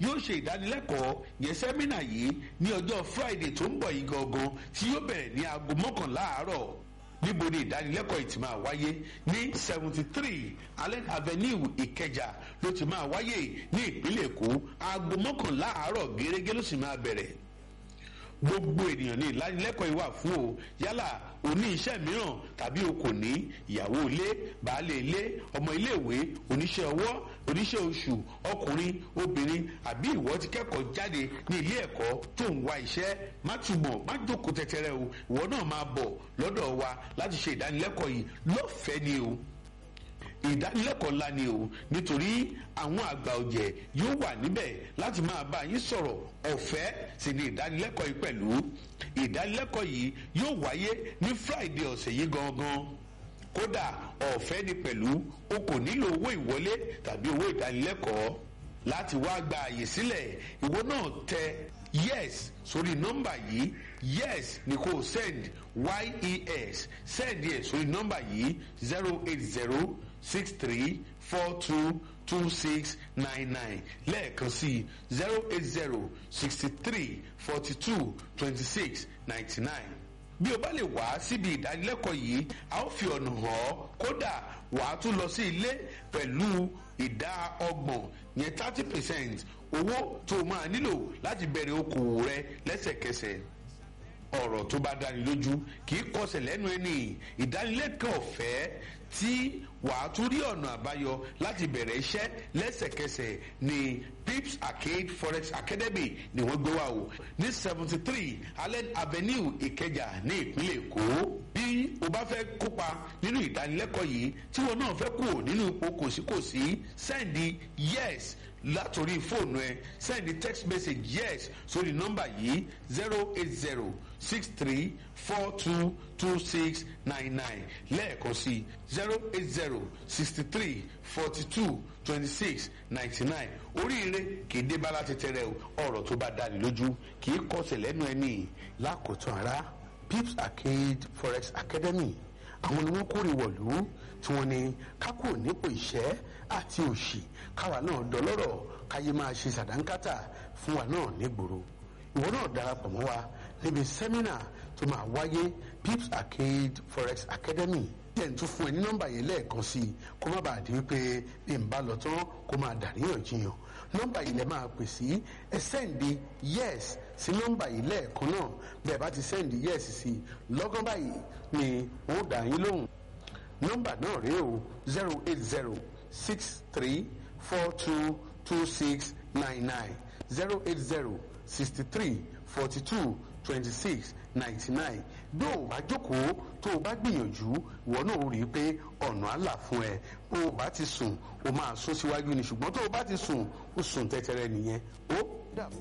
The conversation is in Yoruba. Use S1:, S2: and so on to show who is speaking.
S1: yóò ṣe ìdánilẹ́kọ̀ọ́ yẹn sẹ́mínà yìí ní ọjọ́ Friday tó ń bọ̀ yìí gangan tí yóò bẹ̀rẹ̀ ní aago 11 àárọ̀. Níbo ni ìdánilẹ́kọ̀ọ́ yìí ti máa wáyé? Ní 73 Allen Avenue Ìkẹjà ló ti máa wáyé ní ìpínlẹ̀ Èkó. Aago 11 àárọ̀ gẹ́gẹ́ ló sì máa bẹ̀rẹ̀. Gbogbo ènìyàn ní ìdánilẹ́kọ̀ọ́ yìí wà fún o, yálà o ní iṣẹ́ mìíràn tàbí o kò ní, ìyàwó ilé, baálé ilé, ọmọ iléèwé, oníṣẹ́ ọwọ́, oníṣẹ́ oṣù, ọkùnrin, obìnrin, àbí ìwọ ti kẹ́kọ̀ọ́ jáde ní ilé ẹ̀kọ́ tó ń wá iṣẹ́. Má túbọ̀ má jókòó tẹ́tẹ́rẹ́ o, ìwọ náà máa bọ̀ lọ́dọ̀ wa láti ṣe ìdánilẹ́kọ̀ọ́ yìí lọ́fẹ̀ẹ́ ni o. Ìdánilẹ́kọ̀ọ́ ńlá ni o, nítorí àwọn àgbà ọ̀jẹ̀ yóò wà níbẹ̀ láti máa bá yín sọ̀rọ̀. Ọ̀fẹ́ sì ni ìdánilẹ́kọ̀ọ́ yìí pẹ̀lú. Ìdánilẹ́kọ̀ọ́ yìí yóò wáyé ní Friday ọ̀sẹ̀ yìí gangan. Kódà ọ̀fẹ́ ni pẹ̀lú, o kò nílò owó ìwọlé tàbí owó ìdánilẹ́kọ̀ọ́. Láti wá gba àyè sílẹ̀, ìwọ náà tẹ yes sórí nọ́mbà yìí. Yes ni kò send yes send yes sórí nọ́mbà yìí 08063422699 lẹ́ẹ̀kan sí 08063422699. Bí o bá lè wá síbi ìdánilẹ́kọ̀ọ́ yìí, a ó fi ọ̀nà hàn ọ́. Kódà wàá tún lọ sí ilé pẹ̀lú ìdá 30% yẹn 30% owó tó o máa nílò láti bẹ̀rẹ̀ okòwò rẹ lẹ́sẹ̀kẹsẹ̀. Ọ̀rọ̀ tó bá dáni lójú kì í kọsẹ̀ lẹ́nu ẹni. Ìdánilẹ́kọ̀ọ́ ọ̀fẹ́ tí wàá tún rí ọ̀nà àbáyọ láti bẹ̀rẹ̀ iṣẹ́ lẹ́sẹ̀kẹsẹ̀ ní Pips Arcade Forex Academy ni wọ́n gbé wá o ní 73 Allen Avenue Ìkẹjà ní ìpínlẹ̀ Èkó. Bí o bá fẹ́ kópa nínú ìdánilẹ́kọ̀ọ́ yìí tí wọn náà fẹ́ kúrò nínú ipò kòsíkòsí, sẹ́ndì yes látòrí fóònù ẹ, sẹ́ndì text message yes sórí nọ́mbà yìí 08063422699 lẹ́ẹ̀kan sí 08063422699. Oríire kì í dé bá láti tẹ̀rẹ̀ ọ̀rọ̀ tó bá dáni lójú kì í kọsẹ̀ lẹ́nu ẹni. Lákòótán ara Pips Arcade Forex Academy, àwọn ni wọ́n kórè wọ̀lú tí wọ́n ní kákò nípò ìṣẹ́ àti òṣì káwa náà dọlọ́rọ̀ káyé máa ṣe sàdánkátà fún wa náà nígboro. Ìwọ náà darapọ̀ mọ́ wa níbi sẹ́mínà tó máa wáyé Pips Arcade Forex Academy. Jẹ́ ń tún fún ẹ ní nọ́mbà yẹn lẹ́ẹ̀kan sí i kó má bàa di wípé bí n bá lọ tán kó máa dàríyànjiyàn. Nọ́mbà yìí lẹ máa pè sí, ẹ sẹ́ǹdì yes sí nọ́mbà yìí lẹ́ẹ̀kan náà. Bẹ́ẹ̀ bá ti sẹ́ǹdì yes sí lọ́gán báyìí ni ó dá yín lóhùn. Nọ́mbà náà rèé o 08063422699 08063422699. Bí o bá jókòó tó o bá gbìyànjú, ìwọ náà ó rí i pé ọ̀nà àlà fún ẹ. Bó o bá ti sùn o máa sún síwájú ni, ṣùgbọ́n tó o bá ti sùn ó sùn tẹ́tẹ́rẹ́ nìyẹn. Ó dàbọ̀.